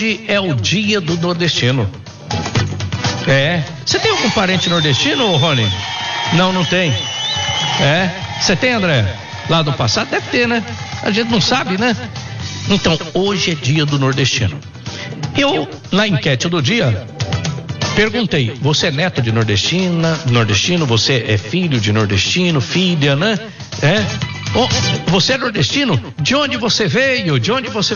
Hoje é o dia do nordestino. Você tem algum parente nordestino, Rony? Não tem. Você tem, André? Lá do passado? Deve ter, né? A gente não sabe, né? Então, hoje é dia do nordestino. Eu, na enquete do dia, perguntei: você é neto de nordestino? Você é filho de nordestino? Filha, né? Você é nordestino? De onde você veio? De onde você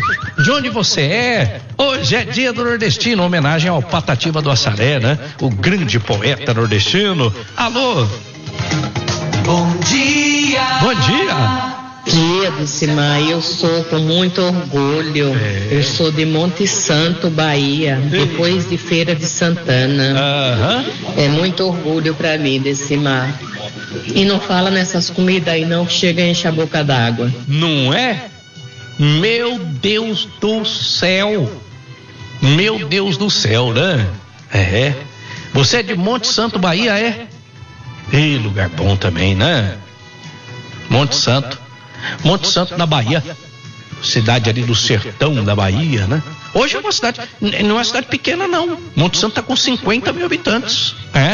é? Hoje é dia do nordestino, homenagem ao Patativa do Assaré, né? O grande poeta nordestino. Alô? Bom dia! Bom dia! Dia, Decimar, eu sou com muito orgulho. Eu sou de Monte Santo, Bahia, depois de Feira de Santana. É muito orgulho pra mim, Decimar. E não fala nessas comidas aí não, que chega a encher a boca d'água. Não é? Meu Deus do céu! Meu Deus do céu, né? Você é de Monte Santo, Bahia, E lugar bom também, né? Monte Santo na Bahia, cidade ali do sertão da Bahia, né? Hoje é uma cidade, não é uma cidade pequena não. Monte Santo tá com 50 mil habitantes,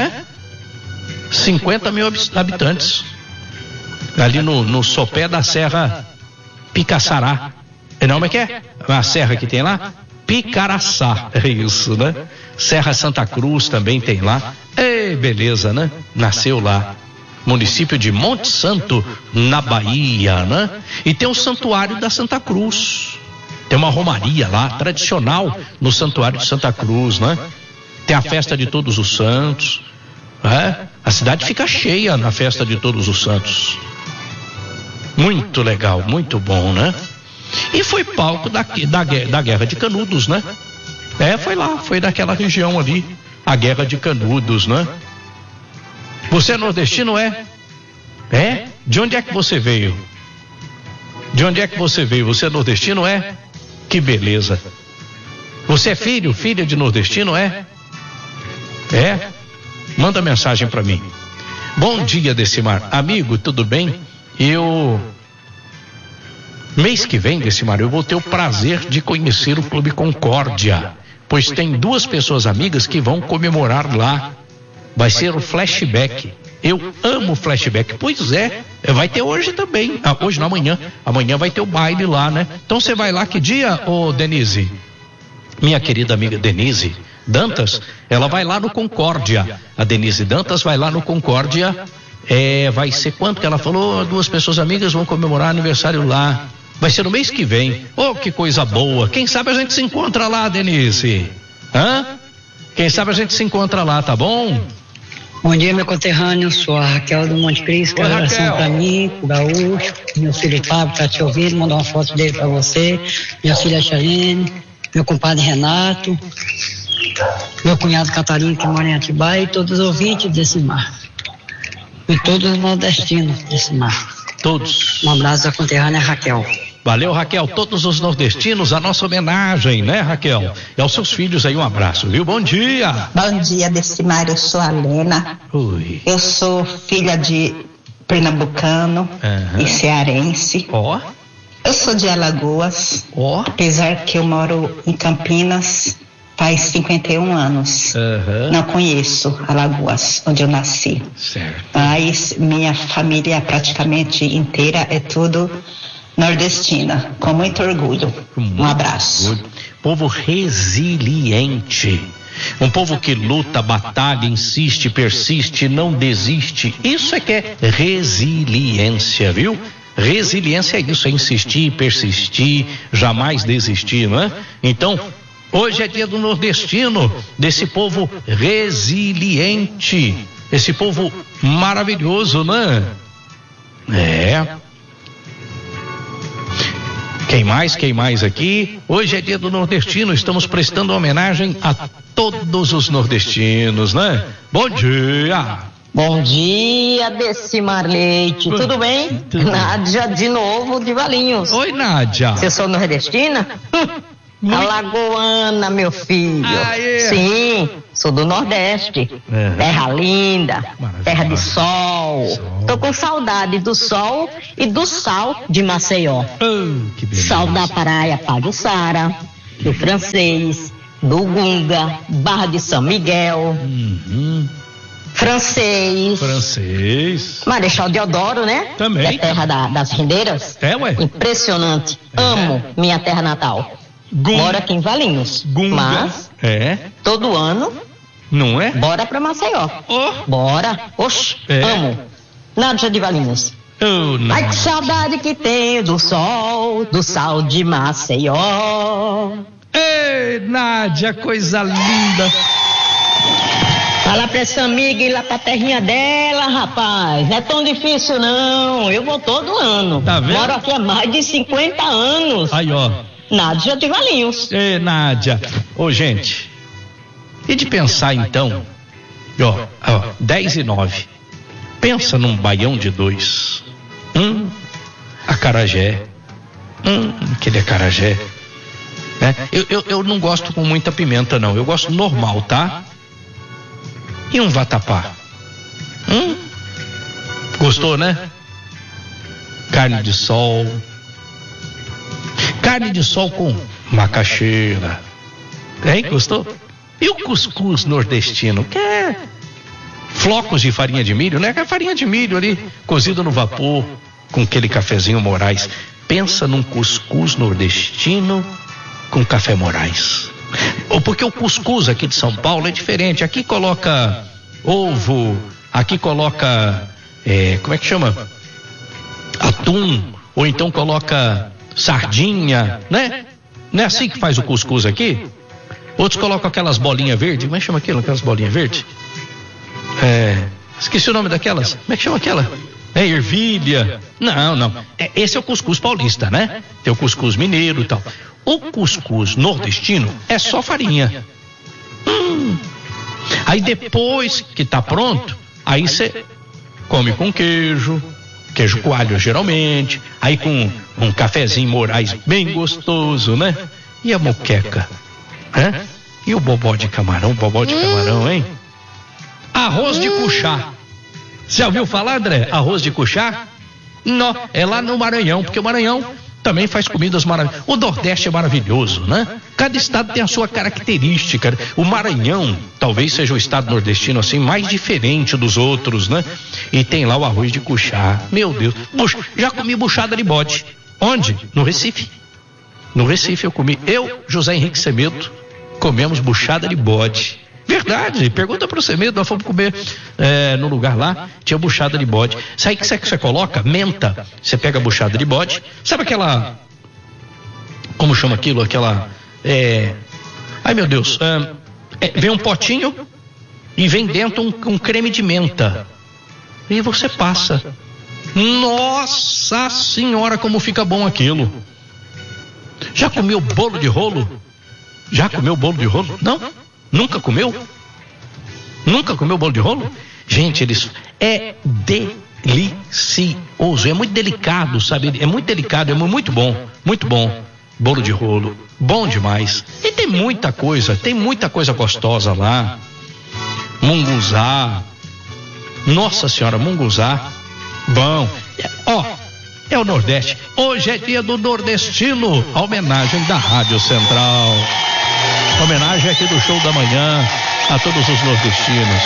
50 mil habitantes. Ali no sopé da Serra Picaçará. Como é que é? A serra que tem lá? Picaraçá, é isso, né? Serra Santa Cruz também tem lá. Beleza, né? Nasceu lá. Município de Monte Santo, na Bahia, né? E tem o Santuário da Santa Cruz. Tem uma romaria lá, tradicional, no Santuário de Santa Cruz, né? Tem a festa de Todos os Santos, A cidade fica cheia na festa de Todos os Santos. Muito legal, muito bom, né? E foi palco da Guerra de Canudos, né? Foi lá, foi daquela região ali, a Guerra de Canudos, né? Você é nordestino, De onde é que você veio? Você é nordestino, Que beleza. Você é filha de nordestino, Manda mensagem pra mim. Bom dia, Decimar. Amigo, tudo bem? Mês que vem, Decimar, eu vou ter o prazer de conhecer o Clube Concórdia, pois tem 2 pessoas amigas que vão comemorar lá. Vai ser o flashback. Eu amo flashback. Pois vai ter hoje também. Hoje não, amanhã. Amanhã vai ter o baile lá, né? Então você vai lá que dia, Denise? Minha querida amiga Denise Dantas, ela vai lá no Concórdia. A Denise Dantas vai lá no Concórdia. Vai ser quanto que ela falou? 2 pessoas amigas vão comemorar aniversário lá. Vai ser no mês que vem. Que coisa boa. Quem sabe a gente se encontra lá, Denise? Quem sabe a gente se encontra lá, tá bom? Bom dia, meu conterrâneo, sou a Raquel do Monte Cristo, quero oração pra mim, pro Gaúcho, meu filho Fábio tá te ouvindo, mandar uma foto dele pra você, minha filha Charlene, meu compadre Renato, meu cunhado Catarino que mora em Atibaia e todos os ouvintes desse mar. E todos os nordestinos desse mar. Todos. Um abraço da conterrânea Raquel. Valeu, Raquel. Todos os nordestinos, a nossa homenagem, né, Raquel? E aos seus filhos aí, um abraço, viu? Bom dia. Bom dia, Decimar. Eu sou a Lena. Oi. Eu sou filha de pernambucano e cearense. Eu sou de Alagoas. Apesar que eu moro em Campinas faz 51 anos. Não conheço Alagoas, onde eu nasci. Certo. Mas minha família praticamente inteira é tudo nordestina, com muito orgulho. Um abraço. Povo resiliente. Um povo que luta, batalha, insiste, persiste, não desiste. Isso é que é resiliência, viu? Resiliência é isso, é insistir, persistir, jamais desistir, não é? Então, hoje é dia do nordestino, desse povo resiliente, esse povo maravilhoso, né? Quem mais aqui? Hoje é dia do nordestino, estamos prestando homenagem a todos os nordestinos, né? Bom dia! Bom dia, Decimar Leite, tudo bem? Nádia de novo de Valinhos. Oi, Nádia. Você sou nordestina? Alagoana, meu filho. Sim, sou do Nordeste. Terra linda, terra de sol. Tô com saudade do sol e do sal de Maceió. Que beleza. Sal da praia Pajuçara. do Francês, do Gunga, Barra de São Miguel. Francês. Marechal Deodoro, né? Também. É terra das rendeiras. Ué? Impressionante. Amo minha terra natal. Moro aqui em Valinhos. Mas, todo ano, não é? Bora pra Maceió. Bora. Oxe, amo. Nádia de Valinhos. Ai, que saudade que tenho do sal de Maceió. Ei, Nádia, coisa linda. Fala pra essa amiga ir lá pra terrinha dela, rapaz. Não é tão difícil, não. Eu vou todo ano. Tá vendo? Moro aqui há mais de 50 anos. Aí, ó. Nádia de Valinhos. Ei, Nádia. Ô, gente. E de pensar, então, 10:09. Pensa num baião de 2. Acarajé. Aquele acarajé. Eu não gosto com muita pimenta, não. Eu gosto normal, tá? E um vatapá? Gostou, né? Carne de sol. Carne de sol com macaxeira. Gostou? E o cuscuz nordestino, que é flocos de farinha de milho, né? Que é farinha de milho ali, cozido no vapor, com aquele cafezinho Moraes. Pensa num cuscuz nordestino com café Moraes. Porque o cuscuz aqui de São Paulo é diferente. Aqui coloca ovo, aqui coloca, como é que chama? Atum, ou então coloca sardinha, né? Não é assim que faz o cuscuz aqui? Outros colocam aquelas bolinhas verdes. Como é que chama aquilo? Aquelas bolinhas verdes? Esqueci o nome daquelas. Como é que chama aquela? Ervilha. Não. Esse é o cuscuz paulista, né? Tem o cuscuz mineiro e tal. O cuscuz nordestino é só farinha. Aí depois que tá pronto, aí você come com queijo coalho geralmente, aí com um cafezinho Moraes bem gostoso, né? E a moqueca, E o bobó de camarão, hein? Arroz de cuchá. Você já ouviu falar, André? Arroz de cuchá? Não, é lá no Maranhão, porque o Maranhão também faz comidas maravilhosas. O Nordeste é maravilhoso, né? Cada estado tem a sua característica. O Maranhão talvez seja o estado nordestino assim mais diferente dos outros, né? E tem lá o arroz de cuchá. Meu Deus. Já comi buchada de bode. Onde? No Recife. No Recife eu comi. José Henrique Semedo, comemos buchada de bode. Verdade, pergunta pro Semedo, nós fomos comer no lugar lá, tinha buchada de bode. Sabe o que você coloca? Menta. Você pega a buchada de bode, sabe aquela, como chama aquilo? Aquela, ai meu Deus, vem um potinho e vem dentro um creme de menta. E você passa. Nossa senhora, como fica bom aquilo. Já comeu bolo de rolo? Já comeu bolo de rolo? Não? Nunca comeu? Nunca comeu bolo de rolo? Gente, é delicioso, é muito delicado, sabe? É muito delicado, é muito bom, muito bom. Bolo de rolo, bom demais. E tem muita coisa gostosa lá. Munguzá. Nossa senhora, munguzá. Bom. É o Nordeste. Hoje é dia do nordestino. A homenagem da Rádio Central. Homenagem aqui do Show da Manhã a todos os nordestinos.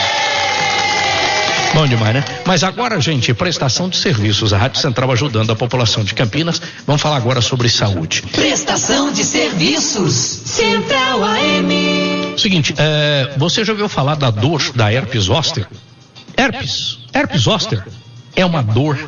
Bom demais, né? Mas agora, gente, prestação de serviços. A Rádio Central ajudando a população de Campinas. Vamos falar agora sobre saúde. Prestação de serviços. Central AM. Seguinte, você já ouviu falar da dor da herpes zoster? Herpes zoster é uma dor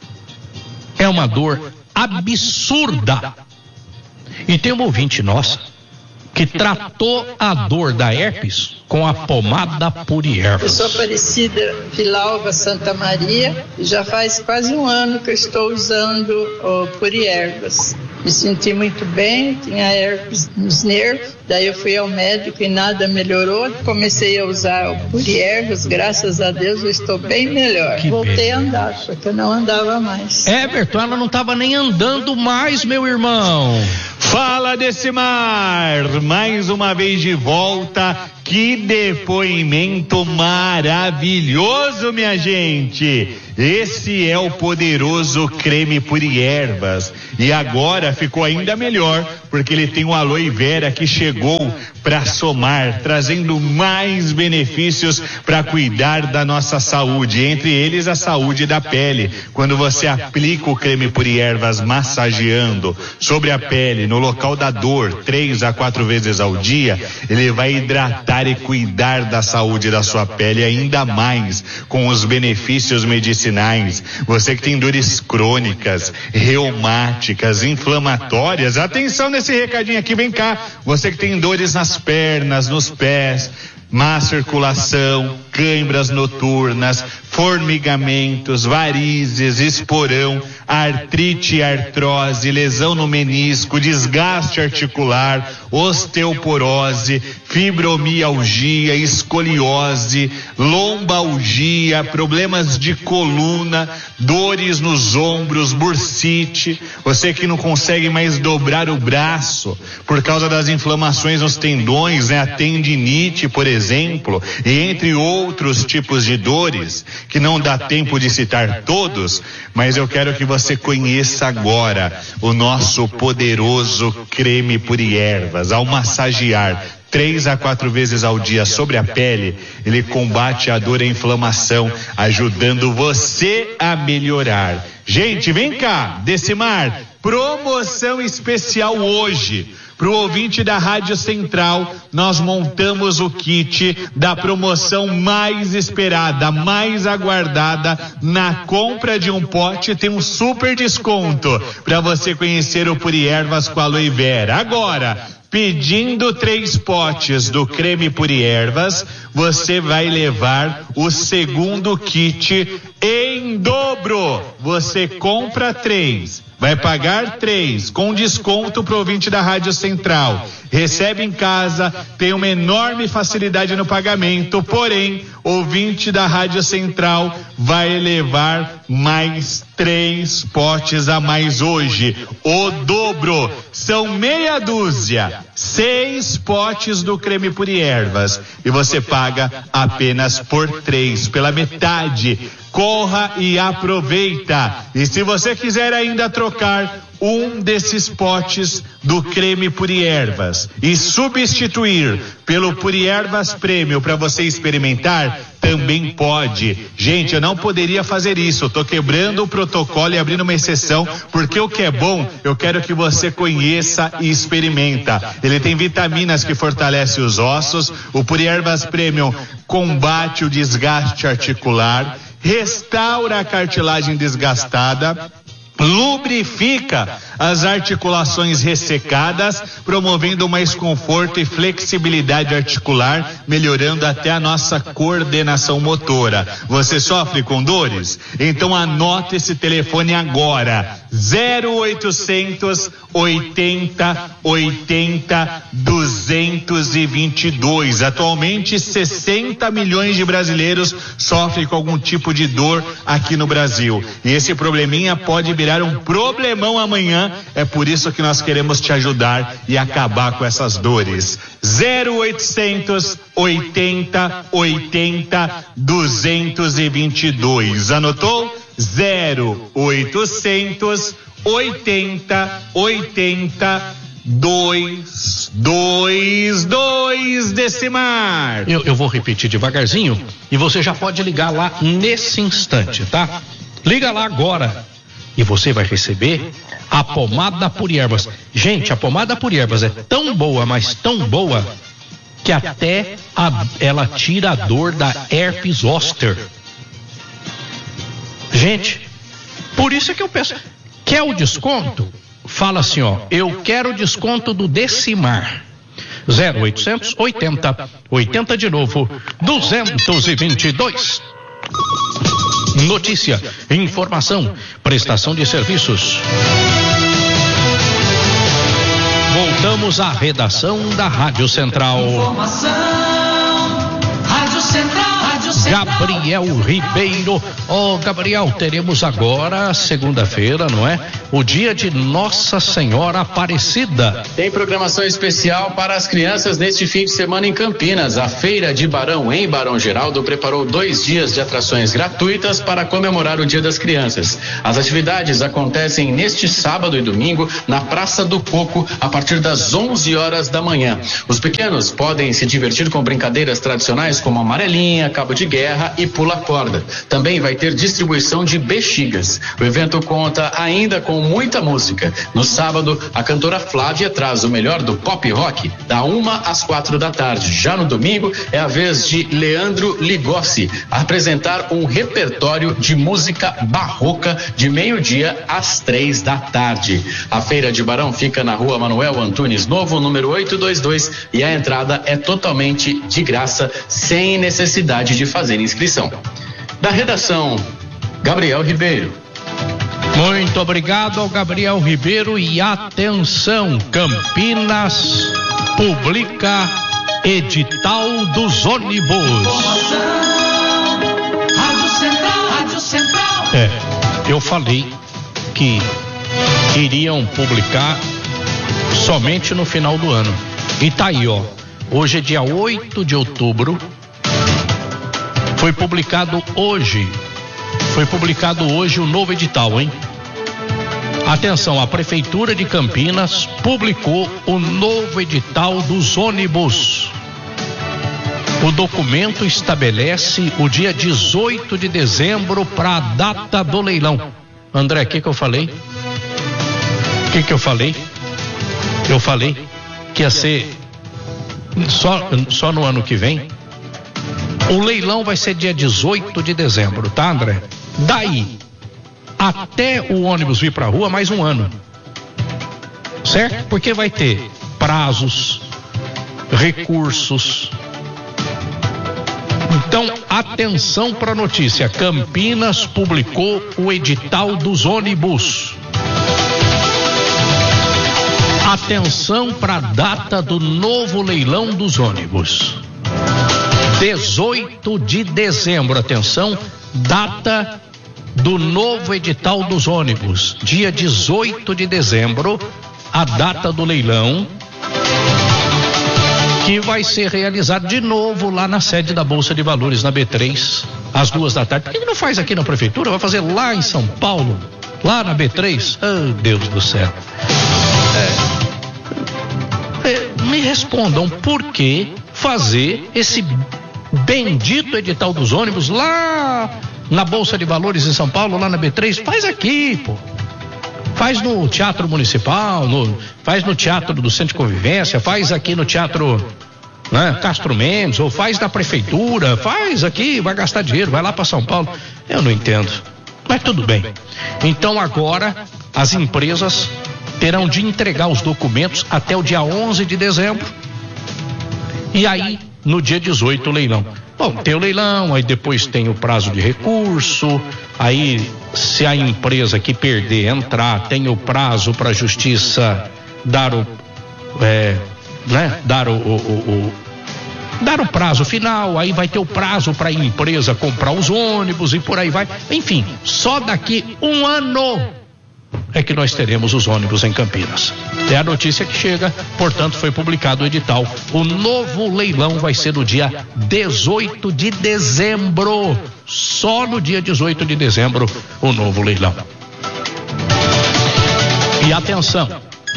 absurda. E tem uma ouvinte nossa que tratou a dor da herpes com a pomada Puriervas. Eu sou Aparecida Vilalva Santa Maria e já faz quase um ano que eu estou usando o Puriervas. Me senti muito bem, tinha herpes nos nervos, daí eu fui ao médico e nada melhorou. Comecei a usar o Puriervas, graças a Deus eu estou bem melhor. Voltei a andar, porque eu não andava mais. Everton, ela não estava nem andando mais, meu irmão. Fala desse mar, mais uma vez de volta. Que depoimento maravilhoso, minha gente! Esse é o poderoso creme Puri Ervas. E agora ficou ainda melhor, porque ele tem o aloe vera que chegou para somar, trazendo mais benefícios para cuidar da nossa saúde, entre eles a saúde da pele. Quando você aplica o creme Puri Ervas massageando sobre a pele, no local da dor, 3 a 4 vezes ao dia, ele vai hidratar e cuidar da saúde da sua pele ainda mais com os benefícios medicinais. Você que tem dores crônicas, reumáticas, inflamatórias, atenção nesse recadinho aqui, vem cá. Você que tem dores nas pernas, nos pés, má circulação, câimbras noturnas, formigamentos, varizes, esporão, artrite, artrose, lesão no menisco, desgaste articular, osteoporose, fibromialgia, escoliose, lombalgia, problemas de coluna, dores nos ombros, bursite, você que não consegue mais dobrar o braço por causa das inflamações nos tendões, né? A tendinite, por exemplo, e entre outros tipos de dores que não dá tempo de citar todos, mas eu quero que você conheça agora o nosso poderoso creme Puri Ervas. Ao massagear 3 a 4 vezes ao dia sobre a pele, ele combate a dor e a inflamação, ajudando você a melhorar. Gente, vem cá, Decimar, promoção especial hoje. Para o ouvinte da Rádio Central, nós montamos o kit da promoção mais esperada, mais aguardada. Na compra de um pote tem um super desconto para você conhecer o Puri Ervas com aloe vera. Agora, pedindo 3 potes do creme Puri Ervas, você vai levar o segundo kit em dobro. Você compra 3. Vai pagar 3 com desconto pro ouvinte da Rádio Central. Recebe em casa, tem uma enorme facilidade no pagamento, porém, ouvinte da Rádio Central vai levar mais 3 potes a mais hoje. O dobro, são meia dúzia, 6 potes do creme Puri Ervas. E você paga apenas por 3, pela metade. Corra e aproveita. E se você quiser ainda trocar um desses potes do creme Puri Ervas e substituir pelo Puri Ervas Premium para você experimentar, também pode. Gente, eu não poderia fazer isso. Eu tô quebrando o protocolo e abrindo uma exceção, porque o que é bom, eu quero que você conheça e experimenta. Ele tem vitaminas que fortalecem os ossos. O Puri Ervas Premium combate o desgaste articular, restaura a cartilagem desgastada, lubrifica as articulações ressecadas, promovendo mais conforto e flexibilidade articular, melhorando até a nossa coordenação motora. Você sofre com dores? Então anota esse telefone agora: 0800 80 80 222. Atualmente 60 milhões de brasileiros sofrem com algum tipo de dor aqui no Brasil. E esse probleminha pode virar um problemão amanhã. É por isso que nós queremos te ajudar e acabar com essas dores. 0800 80 80 222. Anotou? 0800 80 80 222, Decimar. Eu vou repetir devagarzinho e você já pode ligar lá nesse instante, tá? Liga lá agora e você vai receber a pomada Puri Ervas. Gente, a pomada Puri Ervas é tão boa, mas tão boa, que até ela tira a dor da herpes zoster. Gente, por isso é que eu peço. Quer o desconto? Fala assim, ó, eu quero o desconto do Decimar. 0800 80 80 de novo 222. Notícia, informação, prestação de serviços. Voltamos à redação da Rádio Central. Informação, Rádio Central, Rádio Central. Gabriel Ribeiro. Gabriel, teremos agora, segunda-feira, não é? O dia de Nossa Senhora Aparecida. Tem programação especial para as crianças neste fim de semana em Campinas. A Feira de Barão, em Barão Geraldo, preparou 2 dias de atrações gratuitas para comemorar o Dia das Crianças. As atividades acontecem neste sábado e domingo na Praça do Coco, a partir das 11 horas da manhã. Os pequenos podem se divertir com brincadeiras tradicionais como amarelinha, cabo de guerra e pula-corda. Também vai ter distribuição de bexigas. O evento conta ainda com muita música. No sábado, a cantora Flávia traz o melhor do pop rock, da 1 às 4 da tarde. Já no domingo, é a vez de Leandro Ligossi apresentar um repertório de música barroca de meio-dia às 3 da tarde. A Feira de Barão fica na Rua Manuel Antunes Novo, número 822, e a entrada é totalmente de graça, sem necessidade de fazer inscrição. Da redação, Gabriel Ribeiro. Muito obrigado ao Gabriel Ribeiro. E atenção, Campinas publica edital dos ônibus. Rádio Central. Eu falei que iriam publicar somente no final do ano. E tá aí, ó. Hoje é dia 8 de outubro. Foi publicado hoje o novo edital, hein? Atenção, a Prefeitura de Campinas publicou o novo edital dos ônibus. O documento estabelece o dia 18 de dezembro para a data do leilão. André, o que eu falei? O que eu falei? Eu falei que ia ser só no ano que vem. O leilão vai ser dia 18 de dezembro, tá, André? Daí até o ônibus vir pra rua, mais um ano. Certo? Porque vai ter prazos, recursos. Então, atenção para a notícia. Campinas publicou o edital dos ônibus. Atenção para a data do novo leilão dos ônibus. 18 de dezembro, atenção, data do novo edital dos ônibus. Dia 18 de dezembro, a data do leilão, que vai ser realizado de novo lá na sede da Bolsa de Valores, na B3, às 2 da tarde. Por que não faz aqui na prefeitura? Vai fazer lá em São Paulo, lá na B3? Oh, Deus do céu. Me respondam, por que fazer esse bendito edital dos ônibus lá na Bolsa de Valores em São Paulo, lá na B3? Faz aqui, pô. Faz no Teatro Municipal, faz no Teatro do Centro de Convivência, faz aqui no Teatro, né, Castro Mendes, ou faz na Prefeitura, faz aqui, vai gastar dinheiro, vai lá para São Paulo. Eu não entendo, mas tudo bem. Então agora as empresas terão de entregar os documentos até o dia 11 de dezembro. E aí, no dia 18, o leilão. Bom, tem o leilão, aí depois tem o prazo de recurso, aí se a empresa que perder entrar, tem o prazo para a justiça dar o prazo final, aí vai ter o prazo para a empresa comprar os ônibus e por aí vai. Enfim, só daqui um ano é que nós teremos os ônibus em Campinas. É a notícia que chega, portanto foi publicado o edital. O novo leilão vai ser no dia 18 de dezembro. Só no dia 18 de dezembro o novo leilão. E atenção,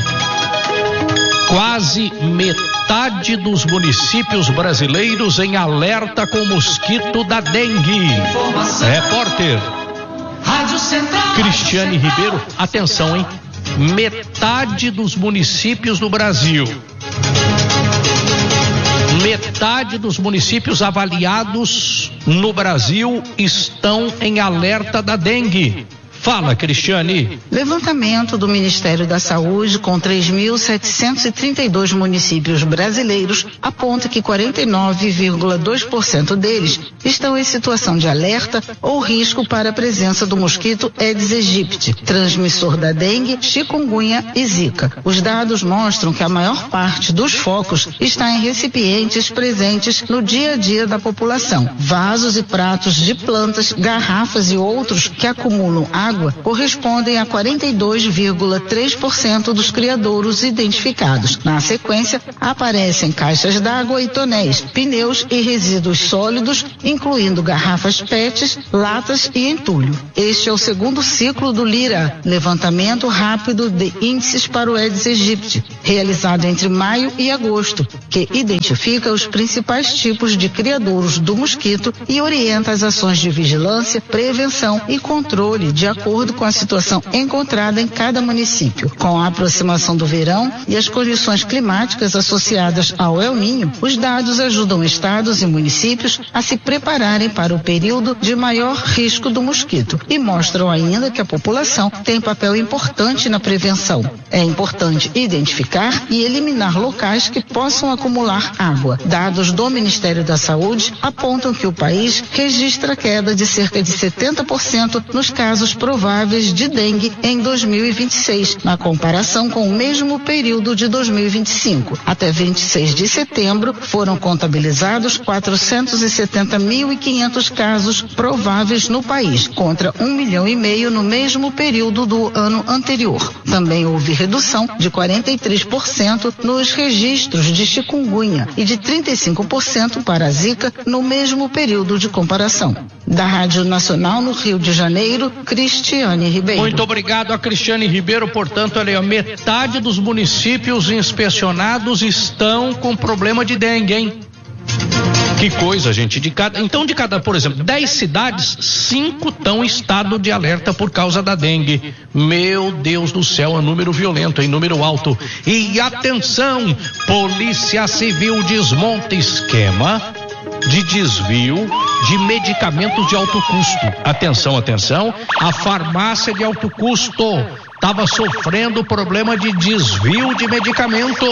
quase metade dos municípios brasileiros em alerta com o mosquito da dengue. Repórter Cristiane Ribeiro, atenção, hein? Metade dos municípios do Brasil, metade dos municípios avaliados no Brasil estão em alerta da dengue. Fala, Cristiane. Levantamento do Ministério da Saúde com 3.732 municípios brasileiros aponta que 49,2% deles estão em situação de alerta ou risco para a presença do mosquito Aedes aegypti, transmissor da dengue, chikungunya e zika. Os dados mostram que a maior parte dos focos está em recipientes presentes no dia a dia da população. Vasos e pratos de plantas, garrafas e outros que acumulam água correspondem a 42,3% dos criadouros identificados. Na sequência, aparecem caixas d'água e tonéis, pneus e resíduos sólidos, incluindo garrafas PETs, latas e entulho. Este é o segundo ciclo do LIRA, Levantamento Rápido de Índices para o Aedes aegypti, realizado entre maio e agosto, que identifica os principais tipos de criadouros do mosquito e orienta as ações de vigilância, prevenção e controle de acordo com a situação encontrada em cada município. Com a aproximação do verão e as condições climáticas associadas ao El Niño, os dados ajudam estados e municípios a se prepararem para o período de maior risco do mosquito e mostram ainda que a população tem papel importante na prevenção. É importante identificar e eliminar locais que possam acumular água. Dados do Ministério da Saúde apontam que o país registra queda de cerca de 70% nos casos prováveis de dengue em 2026, na comparação com o mesmo período de 2025. Até 26 de setembro, foram contabilizados 470.500 casos prováveis no país, contra 1,5 milhão no mesmo período do ano anterior. Também houve redução de 43% nos registros de chikungunya e de 35% para a zika no mesmo período de comparação. Da Rádio Nacional no Rio de Janeiro, Cristiane Ribeiro. Muito obrigado a Cristiane Ribeiro. Portanto, a metade dos municípios inspecionados estão com problema de dengue, hein? Que coisa, gente. Então, de cada, por exemplo, 10 cidades, 5 estão em estado de alerta por causa da dengue. Meu Deus do céu, é um número violento, é um número alto. E atenção, Polícia Civil desmonta esquema de desvio de medicamentos de alto custo. Atenção, atenção, a farmácia de alto custo estava sofrendo problema de desvio de medicamentos.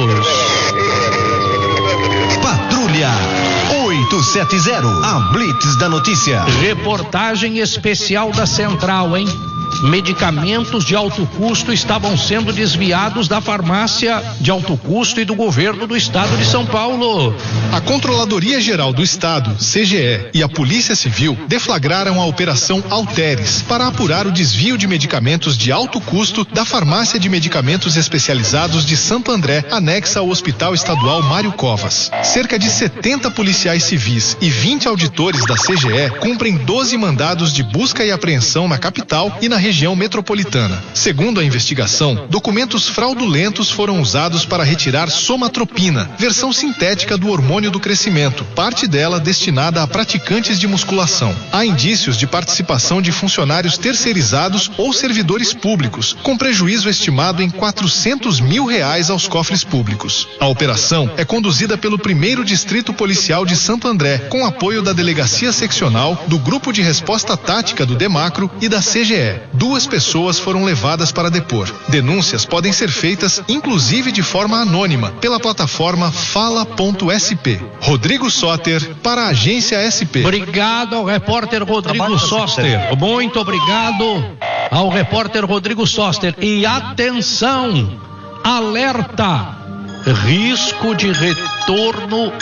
Patrulha 870, a Blitz da Notícia. Reportagem especial da Central, hein? Medicamentos de alto custo estavam sendo desviados da farmácia de alto custo e do governo do estado de São Paulo. A Controladoria Geral do Estado, CGE, e a Polícia Civil deflagraram a Operação Alteres para apurar o desvio de medicamentos de alto custo da farmácia de medicamentos especializados de Santo André, anexa ao Hospital Estadual Mário Covas. Cerca de 70 policiais civis e 20 auditores da CGE cumprem 12 mandados de busca e apreensão na capital e na região metropolitana. Segundo a investigação, documentos fraudulentos foram usados para retirar somatropina, versão sintética do hormônio do crescimento, parte dela destinada a praticantes de musculação. Há indícios de participação de funcionários terceirizados ou servidores públicos, com prejuízo estimado em R$400 mil aos cofres públicos. A operação é conduzida pelo 1º Distrito Policial de Santo André, com apoio da Delegacia Seccional, do Grupo de Resposta Tática do DEMACRO e da CGE. 2 pessoas foram levadas para depor. Denúncias podem ser feitas, inclusive de forma anônima, pela plataforma fala.sp. Rodrigo Soter, para a Agência SP. Obrigado ao repórter Rodrigo Soter. Muito obrigado ao repórter Rodrigo Soter. E atenção, alerta, risco de retorno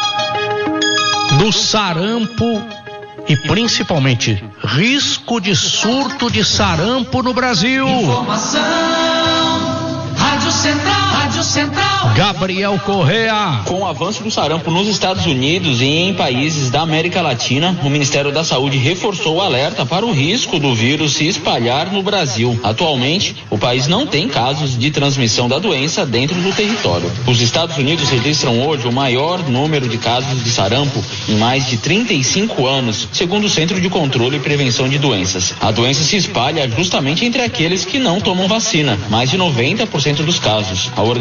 do sarampo e principalmente risco de surto de sarampo no Brasil. Informação, Rádio Central. Gabriel Correa. Com o avanço do sarampo nos Estados Unidos e em países da América Latina, o Ministério da Saúde reforçou o alerta para o risco do vírus se espalhar no Brasil. Atualmente, o país não tem casos de transmissão da doença dentro do território. Os Estados Unidos registram hoje o maior número de casos de sarampo em mais de 35 anos, segundo o Centro de Controle e Prevenção de Doenças. A doença se espalha justamente entre aqueles que não tomam vacina, mais de 90% dos casos. A organização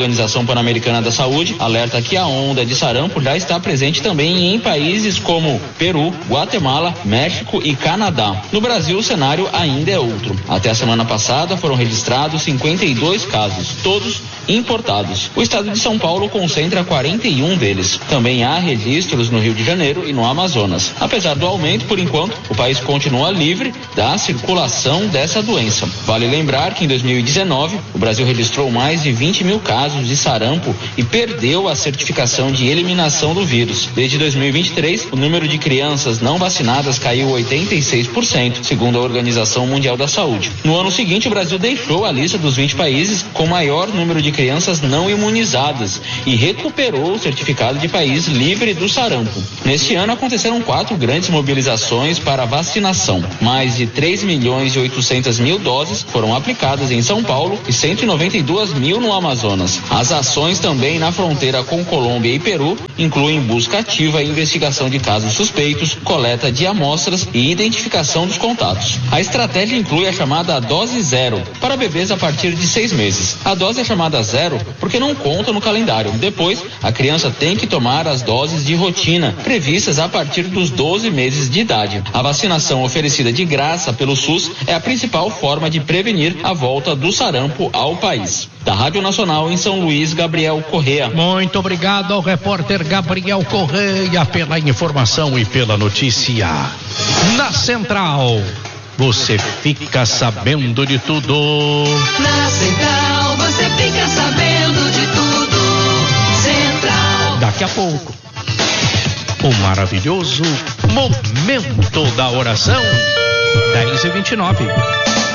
Organização Pan-Americana da Saúde alerta que a onda de sarampo já está presente também em países como Peru, Guatemala, México e Canadá. No Brasil, o cenário ainda é outro. Até a semana passada foram registrados 52 casos, todos importados. O estado de São Paulo concentra 41 deles. Também há registros no Rio de Janeiro e no Amazonas. Apesar do aumento, por enquanto, o país continua livre da circulação dessa doença. Vale lembrar que em 2019, o Brasil registrou mais de 20 mil casos de sarampo e perdeu a certificação de eliminação do vírus. Desde 2023, o número de crianças não vacinadas caiu 86%, segundo a Organização Mundial da Saúde. No ano seguinte, o Brasil deixou a lista dos 20 países com maior número de crianças não imunizadas e recuperou o certificado de país livre do sarampo. Neste ano aconteceram 4 grandes mobilizações para vacinação. Mais de 3.800.000 doses foram aplicadas em São Paulo e 192 mil no Amazonas. As ações também na fronteira com Colômbia e Peru incluem busca ativa e investigação de casos suspeitos, coleta de amostras e identificação dos contatos. A estratégia inclui a chamada dose zero para bebês a partir de 6 meses. A dose é chamada zero porque não conta no calendário. Depois, a criança tem que tomar as doses de rotina previstas a partir dos 12 meses de idade. A vacinação oferecida de graça pelo SUS é a principal forma de prevenir a volta do sarampo ao país. Da Rádio Nacional em São Luís, Gabriel Correa. Muito obrigado ao repórter Gabriel Correa pela informação e pela notícia. Na Central, você fica sabendo de tudo. Na Central, você fica sabendo de tudo. Central. Daqui a pouco, o maravilhoso Momento da Oração, 10h29.